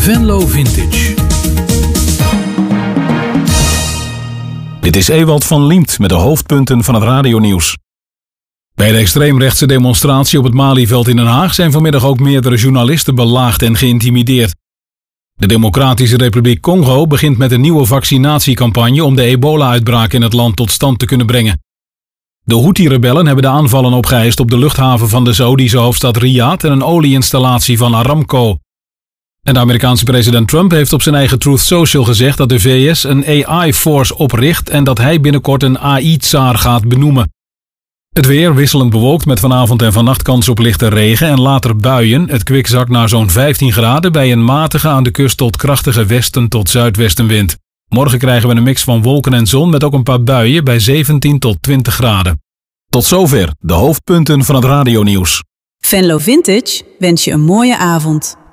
Venlo Vintage. Dit is Ewald van Liemt met de hoofdpunten van het radionieuws. Bij de extreemrechtse demonstratie op het Malieveld in Den Haag zijn vanmiddag ook meerdere journalisten belaagd en geïntimideerd. De Democratische Republiek Congo begint met een nieuwe vaccinatiecampagne om de ebola-uitbraak in het land tot stand te kunnen brengen. De Houthi-rebellen hebben de aanvallen opgeëist op de luchthaven van de Saoedische hoofdstad Riyadh en een olieinstallatie van Aramco. En de Amerikaanse president Trump heeft op zijn eigen Truth Social gezegd dat de VS een AI-force opricht en dat hij binnenkort een AI-tsaar gaat benoemen. Het weer wisselend bewolkt met vanavond en vannacht kans op lichte regen en later buien. Het kwik zakt naar zo'n 15 graden bij een matige aan de kust tot krachtige westen tot zuidwestenwind. Morgen krijgen we een mix van wolken en zon met ook een paar buien bij 17 tot 20 graden. Tot zover de hoofdpunten van het radionieuws. Venlo Vintage wens je een mooie avond.